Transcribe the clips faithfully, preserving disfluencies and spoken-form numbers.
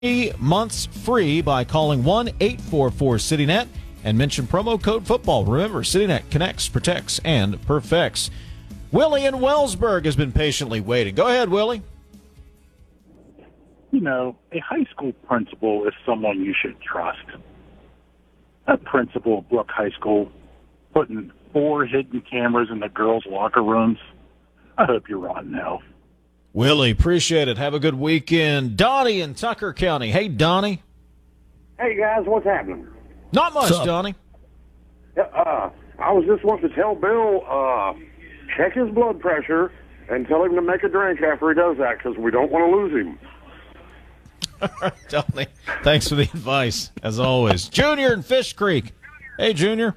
Three months free by calling one eight four four CityNet and mention promo code football. Remember, CityNet connects, protects, and perfects. Willie in Wellsburg has been patiently waiting. Go ahead, Willie. You know, a high school principal is someone you should trust. That principal of Brook High School putting four hidden cameras in the girls' locker rooms. I hope you're rotten hell. Willie, appreciate it. Have a good weekend. Donnie in Tucker County. Hey, Donnie. Hey, guys, what's happening? Not much, Donnie. Uh, I was just wanting to tell Bill, uh, check his blood pressure and tell him to make a drink after he does that because we don't want to lose him. All right, Donnie. Thanks for the advice, as always. Junior in Fish Creek. Hey, Junior.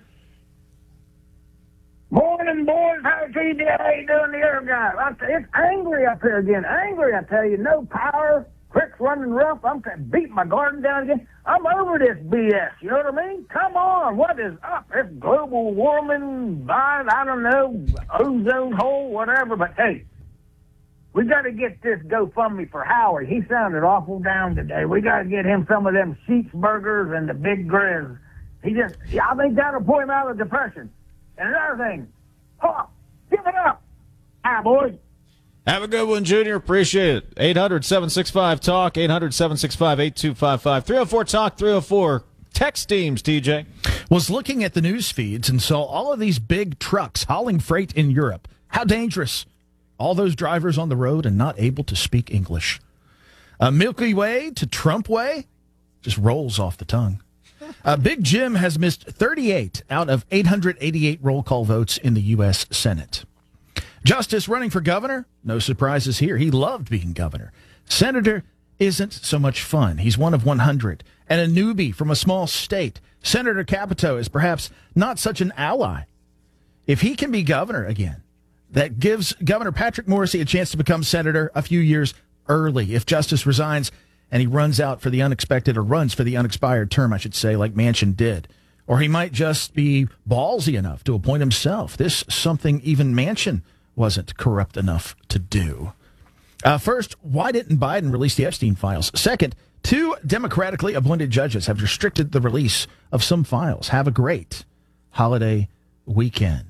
Morning, boys. How T J? How you doing, the other guy? It's angry up here again. Angry, I tell you. No power. Creek's running rough. I'm beating my garden down again. I'm over this B S. You know what I mean? Come on. What is up? It's global warming, I don't know, ozone hole, whatever. But, hey, we got to get this GoFundMe for Howard. He sounded awful down today. We got to get him some of them Sheets burgers and the Big Grizz. He just, I think that'll pull him out of depression. And another thing, oh, give it up. Hi, boys. Have a good one, Junior. Appreciate it. eight hundred, seven six five, talk, eight hundred, seven six five, eight two five five, three oh four, talk, three oh four. Text teams, T J. Was looking at the news feeds and saw all of these big trucks hauling freight in Europe. How dangerous. All those drivers on the road and not able to speak English. Uh, Milky Way to Trump Way just rolls off the tongue. Uh, Big Jim has missed thirty-eight out of eight hundred eighty-eight roll call votes in the U S Senate. Justice running for governor? No surprises here. He loved being governor. Senator isn't so much fun. He's one of one hundred. And a newbie from a small state. Senator Capito is perhaps not such an ally. If he can be governor again, that gives Governor Patrick Morrisey a chance to become senator a few years early. If Justice resigns and he runs out for the unexpected, or runs for the unexpired term, I should say, like Manchin did. Or he might just be ballsy enough to appoint himself. This is something even Manchin wasn't corrupt enough to do. Uh, first, why didn't Biden release the Epstein files? Second, two democratically appointed judges have restricted the release of some files. Have a great holiday weekend.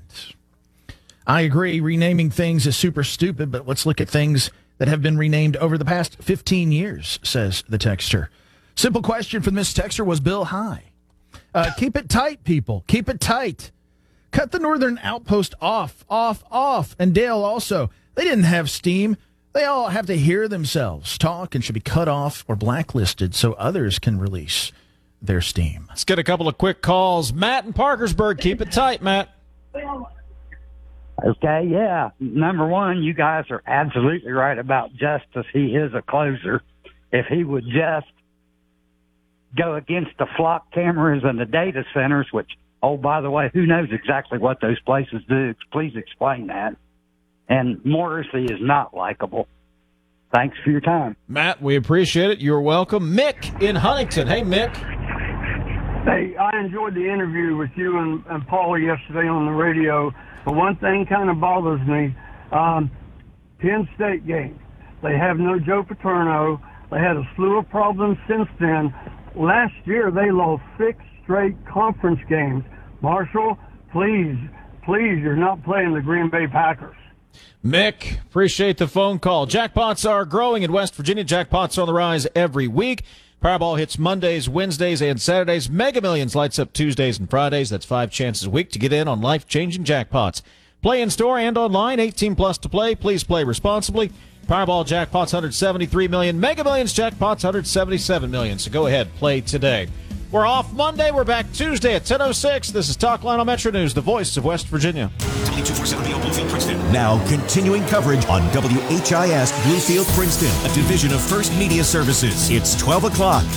I agree, renaming things is super stupid, but let's look at things that have been renamed over the past fifteen years, says the texter. Simple question from this texter: was Bill high? Uh, keep it tight, people. Keep it tight. Cut the Northern Outpost off, off, off. And Dale also, they didn't have steam. They all have to hear themselves talk and should be cut off or blacklisted so others can release their steam. Let's get a couple of quick calls. Matt in Parkersburg. Keep it tight, Matt. Okay, yeah. Number one, you guys are absolutely right about Justice. He is a closer. If he would just go against the flock cameras and the data centers, which, oh, by the way, who knows exactly what those places do? Please explain that. And Morrissey is not likable. Thanks for your time. Matt, we appreciate it. You're welcome. Mick in Huntington. Hey, Mick. Hey, I enjoyed the interview with you and, and Paula yesterday on the radio. But one thing kind of bothers me. Um, Penn State game. They have no Joe Paterno. They had a slew of problems since then. Last year, they lost six straight conference games. Marshall, please, please, you're not playing the Green Bay Packers. Mick, appreciate the phone call. Jackpots are growing in West Virginia. Jackpots are on the rise every week. Powerball hits Mondays, Wednesdays, and Saturdays. Mega Millions lights up Tuesdays and Fridays. That's five chances a week to get in on life-changing jackpots. Play in store and online, eighteen plus to play. Please play responsibly. Powerball jackpots one hundred seventy-three million dollars. Mega Millions jackpots one hundred seventy-seven million dollars. So go ahead, play today. We're off Monday. We're back Tuesday at ten oh six. This is Talk Lionel Metro News, the voice of West Virginia. W two forty-seven Bluefield, Princeton. Now continuing coverage on W H I S Bluefield, Princeton, a division of First Media Services. It's twelve o'clock.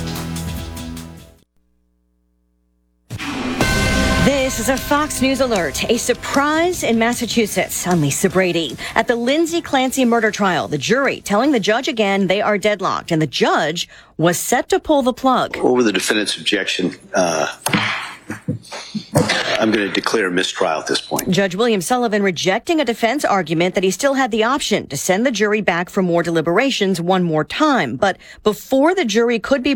This is a Fox News alert. A surprise in Massachusetts. I'm Lisa Brady. At the Lindsay Clancy murder trial, the jury telling the judge again they are deadlocked, and the judge was set to pull the plug. Over the defendant's objection, uh, I'm going to declare mistrial at this point. Judge William Sullivan rejecting a defense argument that he still had the option to send the jury back for more deliberations one more time. But before the jury could be